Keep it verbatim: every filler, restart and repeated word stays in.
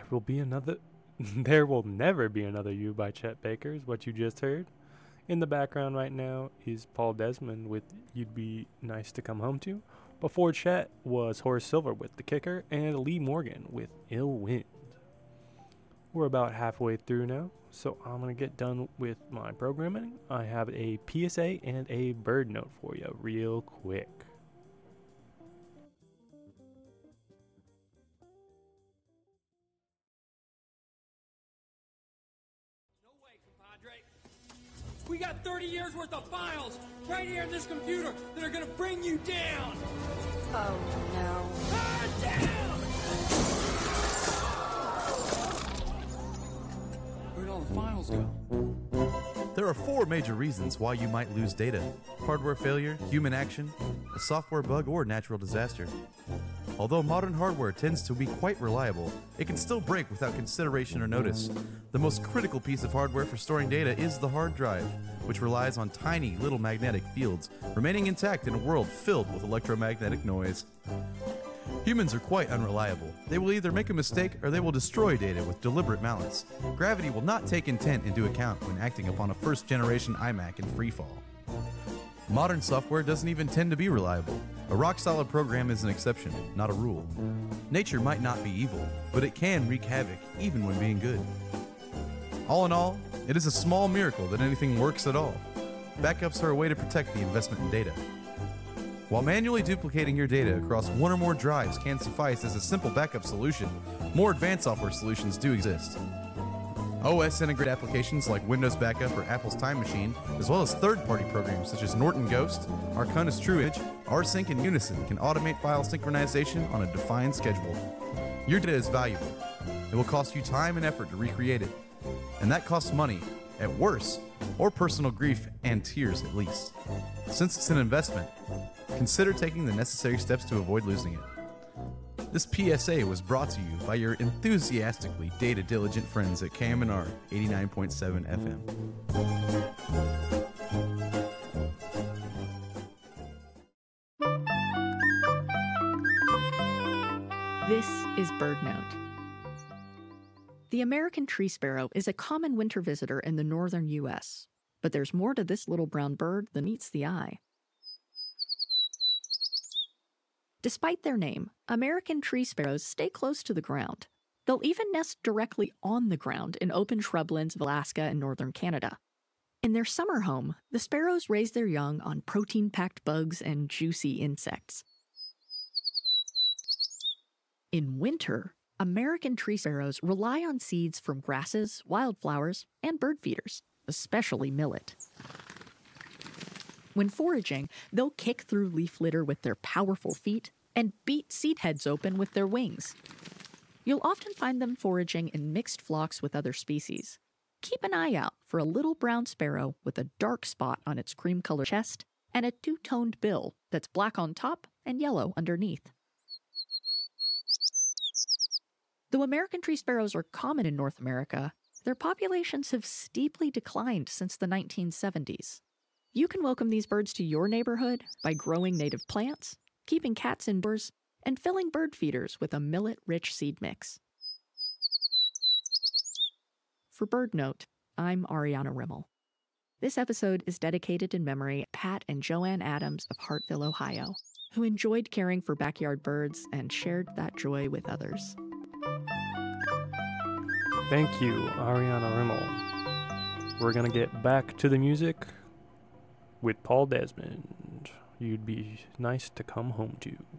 will be another. There will never be another You by Chet Baker, is what you just heard. In the background right now is Paul Desmond with You'd Be Nice to Come Home To. Before Chet was Horace Silver with The Kicker and Lee Morgan with Ill Wind. We're about halfway through now, so I'm going to get done with my programming. I have a P S A and a bird note for you real quick. No way, compadre. We got thirty years worth of files right here in this computer that are going to bring you down. Oh, no. Ah, down! Where'd all the files go? There are four major reasons why you might lose data: hardware failure, human action, a software bug, or natural disaster. Although modern hardware tends to be quite reliable, it can still break without consideration or notice. The most critical piece of hardware for storing data is the hard drive, which relies on tiny little magnetic fields remaining intact in a world filled with electromagnetic noise. Humans are quite unreliable. They will either make a mistake or they will destroy data with deliberate malice. Gravity will not take intent into account when acting upon a first-generation iMac in freefall. Modern software doesn't even tend to be reliable. A rock-solid program is an exception, not a rule. Nature might not be evil, but it can wreak havoc even when being good. All in all, it is a small miracle that anything works at all. Backups are a way to protect the investment in data. While manually duplicating your data across one or more drives can suffice as a simple backup solution, more advanced software solutions do exist. O S integrated applications like Windows Backup or Apple's Time Machine, as well as third-party programs such as Norton Ghost, Arconis TrueImage, rsync, and Unison can automate file synchronization on a defined schedule. Your data is valuable. It will cost you time and effort to recreate it, and that costs money, at worst, or personal grief and tears at least. Since it's an investment, consider taking the necessary steps to avoid losing it. This P S A was brought to you by your enthusiastically data-diligent friends at K M N R eighty-nine point seven F M. This is BirdNote. The American tree sparrow is a common winter visitor in the northern U S, but there's more to this little brown bird than meets the eye. Despite their name, American tree sparrows stay close to the ground. They'll even nest directly on the ground in open shrublands of Alaska and northern Canada. In their summer home, the sparrows raise their young on protein-packed bugs and juicy insects. In winter, American tree sparrows rely on seeds from grasses, wildflowers, and bird feeders, especially millet. When foraging, they'll kick through leaf litter with their powerful feet and beat seed heads open with their wings. You'll often find them foraging in mixed flocks with other species. Keep an eye out for a little brown sparrow with a dark spot on its cream-colored chest and a two-toned bill that's black on top and yellow underneath. Though American tree sparrows are common in North America, their populations have steeply declined since the nineteen seventies. You can welcome these birds to your neighborhood by growing native plants, keeping cats indoors, and filling bird feeders with a millet-rich seed mix. For BirdNote, I'm Ariana Rimmel. This episode is dedicated in memory of Pat and Joanne Adams of Hartville, Ohio, who enjoyed caring for backyard birds and shared that joy with others. Thank you, Ariana Rimmel. We're going to get back to the music with Paul Desmond. You'd be nice to come home to.